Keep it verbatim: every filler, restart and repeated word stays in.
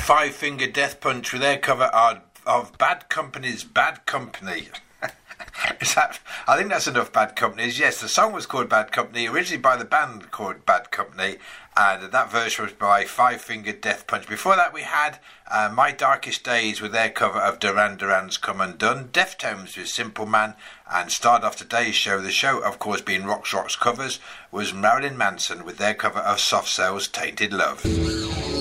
Five Finger Death Punch with their cover of, of Bad Company's Bad Company. Is that, I think that's enough Bad Companies. Yes, the song was called Bad Company, originally by the band called Bad Company, and that version was by Five Finger Death Punch. Before that we had uh, My Darkest Days with their cover of Duran Duran's Come Undone, Deftones with Simple Man, and started off today's show, the show of course being Rock's Rocks covers, was Marilyn Manson with their cover of Soft Cell's Tainted Love.